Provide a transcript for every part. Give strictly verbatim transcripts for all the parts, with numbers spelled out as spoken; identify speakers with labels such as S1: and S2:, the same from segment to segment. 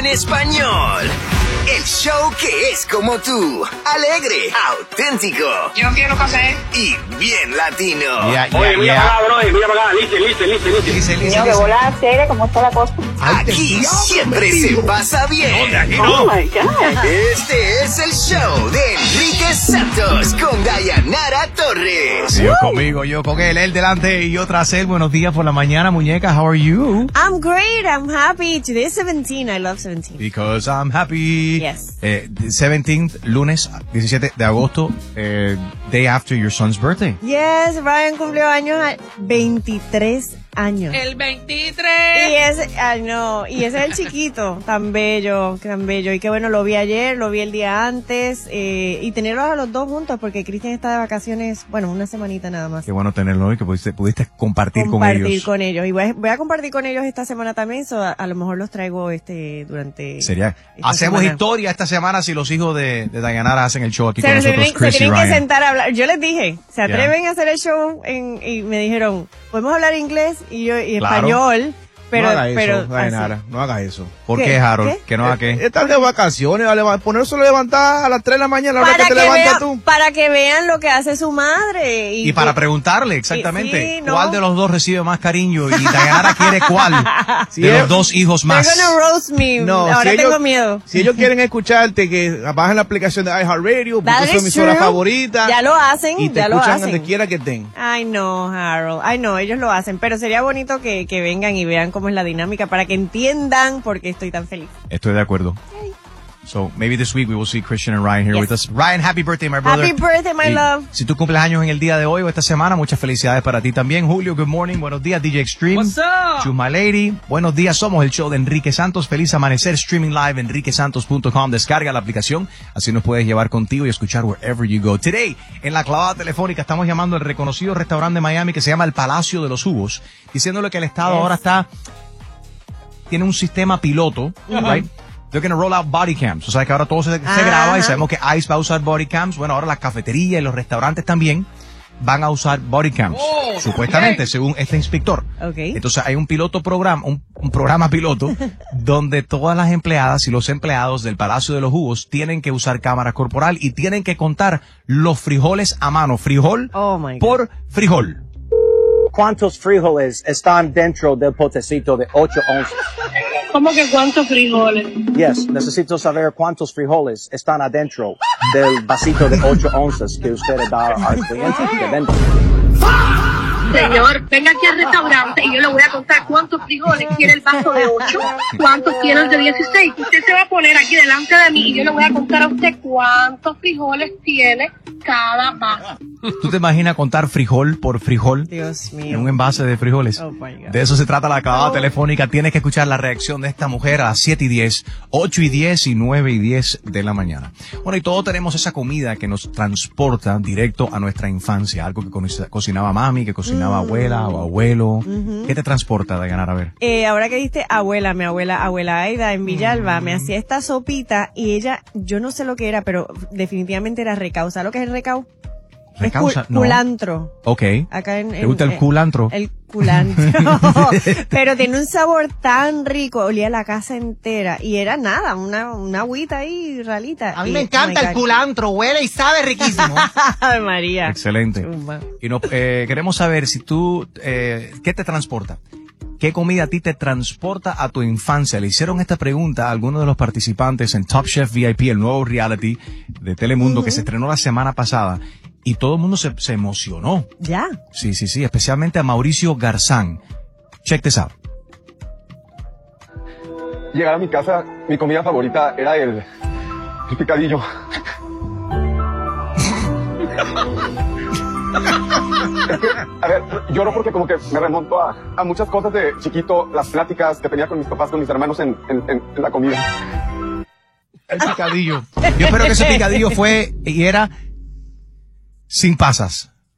S1: en español. El show que es como tú, alegre, auténtico.
S2: Yo quiero café.
S1: Y bien latino.
S3: Yeah, yeah,
S4: Oye, mira
S3: yeah.
S4: para acá, bro, mira para acá, listo, listo, listo, listo.
S3: Dice, dice,
S5: Señor, que
S3: dice.
S5: volada seria, ¿cómo está la cosa?
S1: Aquí siempre se pasa bien.
S3: Aquí
S5: Oh
S3: no.
S5: my God.
S1: Este es el show de Enrique Santos con Dayanara Torres.
S3: Yo conmigo, yo con él, él delante y yo tras él. Buenos días por la mañana, muñeca. How are you?
S6: I'm great. I'm happy. Today is seventeen. I love seventeen.
S3: Because I'm happy.
S6: Yes.
S3: Eh, seventeenth, lunes diecisiete de agosto, eh, day after your son's birthday.
S6: Yes, Ryan cumplió años a veintitrés años.
S2: El veintitrés.
S6: Y ese, ay no, y ese es el chiquito, tan bello, tan bello. Y qué bueno, lo vi ayer, lo vi el día antes, eh, y tenerlos a los dos juntos, porque Cristian está de vacaciones, bueno, una semanita nada más.
S3: Qué bueno tenerlo hoy, que pudiste, pudiste compartir,
S6: compartir
S3: con ellos.
S6: con ellos. Y voy a, voy a compartir con ellos esta semana también, so a, a lo mejor los traigo este durante...
S3: Sería,
S6: esta
S3: hacemos
S6: semana.
S3: historia esta semana si los hijos de, de Dayanara hacen el show aquí
S6: Se,
S3: con
S6: se
S3: nosotros,
S6: tienen, se
S3: Chris y
S6: tienen que
S3: Ryan.
S6: sentar a hablar. Yo les dije, ¿se atreven a hacer el show? En, y me dijeron, ¿podemos hablar inglés? Y yo, y
S3: Claro.
S6: español. Pero,
S7: no haga eso,
S6: pero,
S7: Dayanara,
S6: así.
S7: no haga eso.
S3: ¿Por
S6: ¿Qué?
S3: qué, Harold?
S6: ¿Qué?
S3: ¿Que no haga qué?
S7: Estás de vacaciones, a leva- ponerse a levantar a las tres de la mañana, la hora que te levantas
S6: vean,
S7: tú.
S6: para que vean lo que hace su madre. Y,
S3: Y para
S6: que-
S3: preguntarle exactamente
S6: Sí, ¿no?
S3: cuál de los dos recibe más cariño y Dayanara quiere cuál
S7: Si
S3: de
S7: es-
S3: los dos hijos
S6: They're
S3: más.
S6: gonna roast me.
S7: No,
S6: Ahora
S7: si
S6: tengo
S7: ellos-
S6: miedo.
S7: Si ellos quieren escucharte, que bajen la aplicación de iHeartRadio, porque
S6: That
S7: es su
S6: is
S7: emisora
S6: true.
S7: favorita.
S6: Ya lo hacen,
S7: Y te
S6: ya lo
S7: escuchan
S6: hacen.
S7: donde quiera que estén.
S6: Ay, no, Harold. Ay, no, ellos lo hacen. Pero sería bonito que, que vengan y vean cómo es la dinámica para que entiendan por qué estoy tan feliz.
S3: Estoy de acuerdo. So, maybe this week we will see Christian and Ryan here
S6: Yes.
S3: with us. Ryan, happy birthday, my brother.
S6: Happy birthday, my
S3: Y
S6: love.
S3: Si tú cumples años en el día de hoy o esta semana, muchas felicidades para ti también. Julio, good morning. Buenos días, D J Extreme.
S2: What's up?
S3: Choose my lady. Buenos días, somos el show de Enrique Santos. Feliz amanecer, streaming live, enrique santos punto com. Descarga la aplicación, así nos puedes llevar contigo y escuchar wherever you go. Today, en la clavada telefónica, estamos llamando al reconocido restaurante de Miami que se llama el Palacio de los Jugos, diciéndole que el Estado
S6: Yes.
S3: ahora está, tiene un sistema piloto, right? They're going to roll out body cams. O sea que ahora todo se, se
S6: Ajá.
S3: graba y sabemos que ICE va a usar body cams. Bueno, ahora las cafeterías y los restaurantes también van a usar body cams.
S2: Oh,
S3: supuestamente,
S2: ok.
S3: según este inspector.
S6: Ok.
S3: Entonces hay un piloto programa, un, un programa piloto donde todas las empleadas y los empleados del Palacio de los Jugos tienen que usar cámara corporal y tienen que contar los frijoles a mano, frijol
S6: Oh, my God.
S3: por frijol.
S8: ¿Cuántos frijoles están dentro del potecito de ocho onzas?
S2: ¿Cómo que cuántos frijoles?
S8: Yes, necesito saber cuántos frijoles están adentro del vasito de ocho onzas que usted da al cliente que vende.
S2: Señor, venga aquí al restaurante y yo le voy a contar cuántos frijoles quiere el vaso de ocho, cuántos quiere el de dieciséis. Usted se va a poner aquí delante de mí y yo le voy a contar a usted cuántos frijoles tiene cada vaso.
S3: ¿Tú te imaginas contar frijol por frijol?
S6: Dios
S3: En
S6: mío.
S3: un envase de frijoles.
S6: Oh, my God.
S3: De eso se trata la clavada telefónica. Tienes que escuchar la reacción de esta mujer a las siete y diez, ocho y diez y nueve y diez de la mañana. Bueno, y todos tenemos esa comida que nos transporta directo a nuestra infancia. Algo que co- cocinaba mami, que cocinaba abuela o abuelo. ¿Qué te transporta de ganar a ver?
S6: Eh, ahora que dijiste abuela, mi abuela, abuela Aida en Villalba, me hacía esta sopita y ella, yo no sé lo que era, pero definitivamente era recao. ¿Sabes lo que es el recao?
S3: Recausa,
S6: Es cul-
S3: no.
S6: culantro.
S3: Ok.
S6: Acá en,
S3: ¿Te
S6: en-
S3: gusta el
S6: en-
S3: culantro?
S6: El culantro. Pero tiene un sabor tan rico, olía la casa entera y era nada, una, una agüita ahí ralita.
S9: A mí
S6: Y-
S9: me encanta
S6: oh my
S9: el
S6: God.
S9: culantro, huele y sabe riquísimo.
S6: Ave María.
S3: Excelente.
S6: Chumba.
S3: Y no, eh, queremos saber si tú, eh, ¿qué te transporta? ¿Qué comida a ti te transporta a tu infancia? Le hicieron esta pregunta a algunos de los participantes en Top Chef V I P, el nuevo reality de Telemundo que se estrenó la semana pasada. Y todo el mundo se, se emocionó.
S6: Ya.
S3: Sí, sí, sí, especialmente a Mauricio Garzán. Check this out.
S10: Llegar a mi casa, mi comida favorita era el, el picadillo. Es que, a ver, lloro porque como que me remonto a, a muchas cosas de chiquito, las pláticas que tenía con mis papás, con mis hermanos en, en, en, en la comida.
S3: El picadillo. Yo espero que ese picadillo fue y era sin pasas.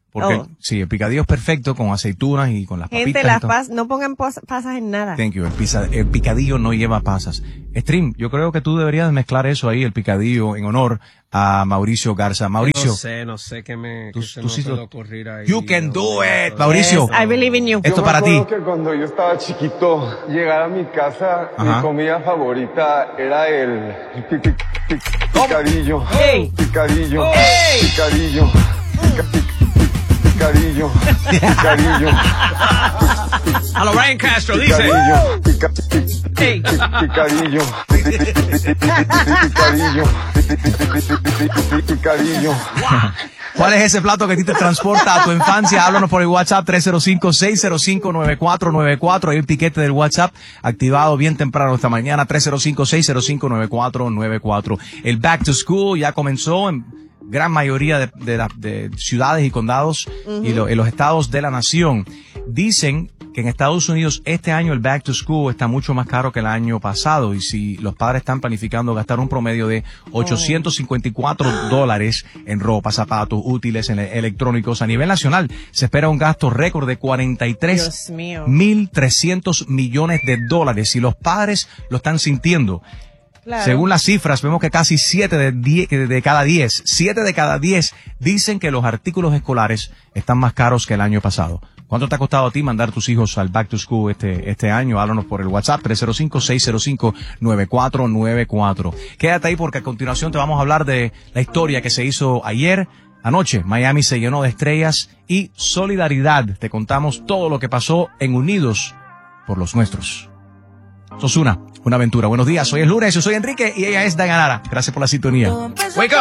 S3: Porque,
S6: Oh.
S3: sí, el picadillo es perfecto con aceitunas y con las
S6: Gente,
S3: papitas. y
S6: las
S3: todo.
S6: pas no pongan pos- pasas en nada.
S3: Thank you. El, pizza- el picadillo no lleva pasas. Stream, yo creo que tú deberías mezclar eso ahí, el picadillo, en honor a Mauricio Garza. Mauricio.
S5: No sé, no sé qué me
S3: Tú-
S5: qué se
S3: tú
S5: me
S3: sí
S5: puede
S3: lo-
S5: ocurrir ahí.
S3: You can do
S5: No,
S3: it,
S5: no,
S3: Mauricio.
S6: Yes, I believe in you.
S3: Esto
S10: Yo
S3: para
S10: me
S3: ti.
S10: acuerdo que cuando yo estaba chiquito, llegar a mi casa,
S3: Ajá.
S10: mi comida favorita era el pi- pi- pi- picadillo.
S6: Hey.
S10: Picadillo. Picadillo. Pica- pi- pi- Picadillo. Picadillo.
S5: A lo Ryan Castro dice.
S10: Picadillo. Pica- pi-
S5: Hey.
S10: pi- Picadillo. Pi- pi- pi- pi- pi- pi- Picadillo. Pi- pi- pi- pi- pi- pi- pi- Picadillo.
S3: ¿Cuál es ese plato que a ti te transporta a tu infancia? Háblanos por el WhatsApp tres cero cinco, seis cero cinco, nueve cuatro nueve cuatro. Hay el piquete del WhatsApp activado bien temprano esta mañana. tres cero cinco, seis cero cinco, nueve cuatro nueve cuatro. El Back to School ya comenzó en gran mayoría de, de, la- de ciudades y condados y lo- en los estados de la nación. Dicen que en Estados Unidos este año el Back to School está mucho más caro que el año pasado, y si los padres están planificando gastar un promedio de ochocientos cincuenta y cuatro dólares en ropa, zapatos, útiles, en electrónicos a nivel nacional, se espera un gasto récord de cuarenta y tres
S6: Dios mío.
S3: mil trescientos millones de dólares, y los padres lo están sintiendo.
S6: Claro.
S3: Según las cifras, vemos que casi siete de, diez, de cada diez, siete de cada diez dicen que los artículos escolares están más caros que el año pasado. ¿Cuánto te ha costado a ti mandar tus hijos al Back to School este, este año? Háblanos por el WhatsApp tres cero cinco, seis cero cinco, nueve cuatro nueve cuatro. Quédate ahí porque a continuación te vamos a hablar de la historia que se hizo ayer. Anoche, Miami se llenó de estrellas y solidaridad. Te contamos todo lo que pasó en Unidos por los Nuestros. Sos una, una aventura. Buenos días, hoy es lunes, yo soy Enrique y ella es Dayanara. Gracias por la sintonía. Wake up.